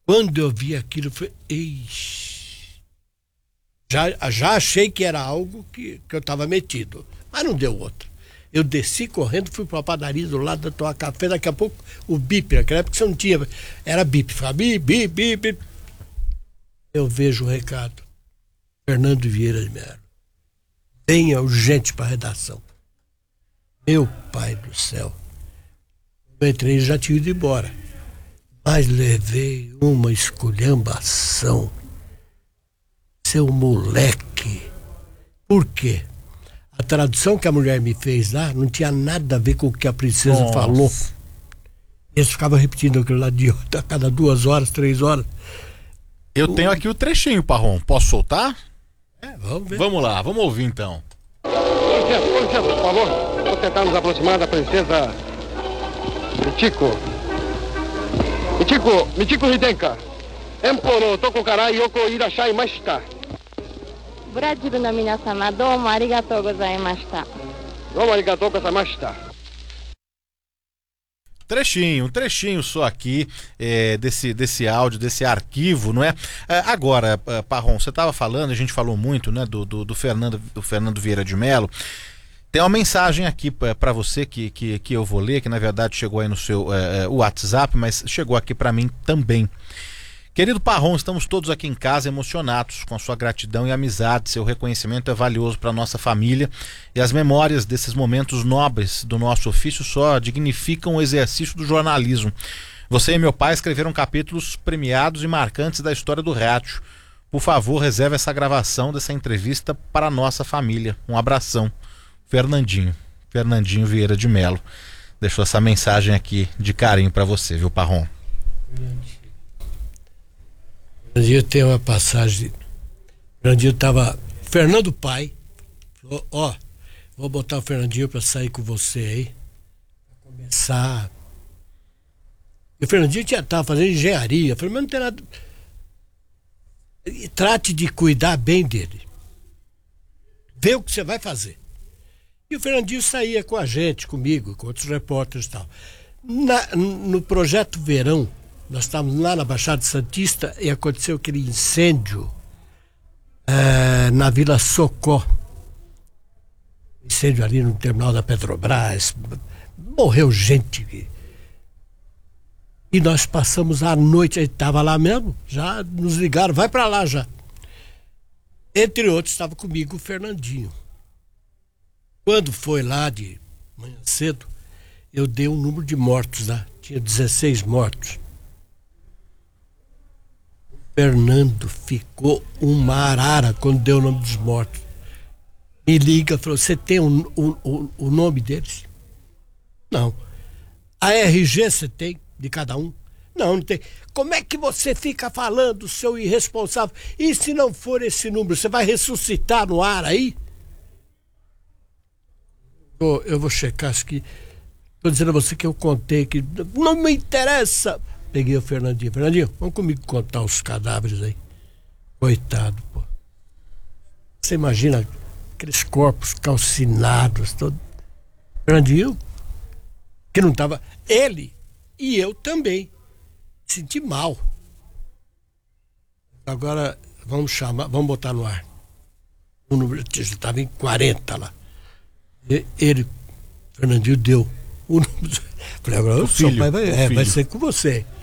Quando eu vi aquilo, eu falei, ixi. Já achei que era algo que eu estava metido, mas não deu outro. Eu desci correndo, fui para a padaria do lado da Tomar Café, daqui a pouco o bip, naquela época você não tinha, era bip, ficava bip, bip, bip, bip. Eu vejo o recado. Fernando Vieira de Mello. Venha urgente para a redação. Meu pai do céu. Eu entrei e já tinha ido embora. Mas levei uma esculhambação. Seu moleque. Por quê? A tradução que a mulher me fez lá não tinha nada a ver com o que a princesa falou. Eles ficavam repetindo aquilo lá a cada 2 horas, 3 horas. Eu tenho aqui o trechinho, Parrom. Posso soltar? Vamos ver. Vamos lá, vamos ouvir então. Com licença, por favor. Vou tentar nos aproximar da princesa Michiko. Michiko Hidenka. Empo no toko kara yoko irashai mashita. ブラジルの皆様、どうもありがとうございました。 どうもありがとうございました。 Trechinho só aqui desse áudio, desse arquivo, não é? Agora, Parrom, você estava falando, a gente falou muito, né, do Fernando Vieira de Mello. Tem uma mensagem aqui para você que eu vou ler, que na verdade chegou aí no seu WhatsApp, mas chegou aqui para mim também. Querido Parrom, estamos todos aqui em casa emocionados com a sua gratidão e amizade. Seu reconhecimento é valioso para a nossa família e as memórias desses momentos nobres do nosso ofício só dignificam o exercício do jornalismo. Você e meu pai escreveram capítulos premiados e marcantes da história do rádio. Por favor, reserve essa gravação dessa entrevista para a nossa família. Um abração. Fernandinho Vieira de Mello deixou essa mensagem aqui de carinho para você, viu, Parrom? Fernandinho tem uma passagem. Fernandinho tava. Fernando pai falou: ó, vou botar o Fernandinho pra sair com você aí. Pra começar. E o Fernandinho tava fazendo engenharia. Eu falei, mas não tem nada. Trate de cuidar bem dele. Vê o que você vai fazer. E o Fernandinho saía com a gente, comigo, com outros repórteres e tal. No projeto Verão, nós estávamos lá na Baixada Santista e aconteceu aquele incêndio na Vila Socó. Incêndio ali no terminal da Petrobras. Morreu gente. E nós passamos a noite, a gente estava lá mesmo, já nos ligaram, vai para lá já. Entre outros, estava comigo o Fernandinho. Quando foi lá de manhã cedo, eu dei um número de mortos lá. Tinha 16 mortos. Fernando ficou uma arara quando deu o nome dos mortos. Me liga, falou, você tem o nome deles? Não. A RG você tem, de cada um? Não tem. Como é que você fica falando, seu irresponsável? E se não for esse número, você vai ressuscitar no ar aí? Eu vou checar isso aqui. Estou dizendo a você que eu contei que não me interessa. Peguei o Fernandinho. Fernandinho, vamos comigo contar os cadáveres aí. Coitado, pô. Você imagina aqueles corpos calcinados, todo. Fernandinho, que não estava. Ele e eu também. Senti mal. Agora, vamos botar no ar. O número já estava em 40 lá. Fernandinho deu o número. Falei, agora o seu pai vai ser com você.